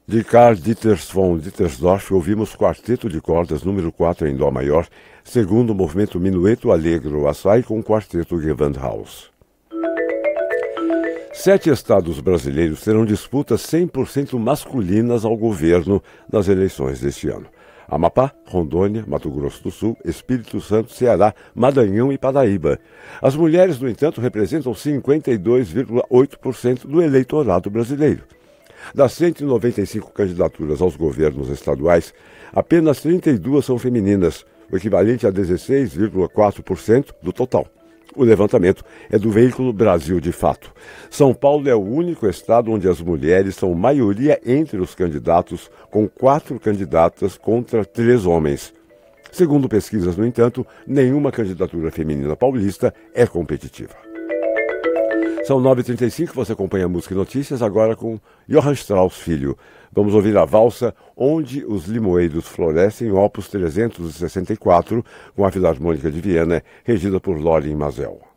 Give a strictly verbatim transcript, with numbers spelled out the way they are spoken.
De Karl Dieters von Dittersdorf, ouvimos Quarteto de Cordas número quatro em Dó maior, segundo o movimento Minueto Allegro Assai com o Quarteto Gewandhaus. Sete estados brasileiros terão disputas cem por cento masculinas ao governo nas eleições deste ano. Amapá, Rondônia, Mato Grosso do Sul, Espírito Santo, Ceará, Maranhão e Paraíba. As mulheres, no entanto, representam cinquenta e dois vírgula oito por cento do eleitorado brasileiro. Das cento e noventa e cinco candidaturas aos governos estaduais, apenas trinta e duas são femininas, o equivalente a dezesseis vírgula quatro por cento do total. O levantamento é do veículo Brasil de Fato. São Paulo é o único estado onde as mulheres são maioria entre os candidatos, com quatro candidatas contra três homens. Segundo pesquisas, no entanto, nenhuma candidatura feminina paulista é competitiva. São nove e trinta e cinco, você acompanha a Música e Notícias, agora com Johann Strauss Filho. Vamos ouvir a valsa Onde os Limoeiros Florescem, opus trezentos e sessenta e quatro, com a Filarmônica de Viena, regida por Lorin Maazel.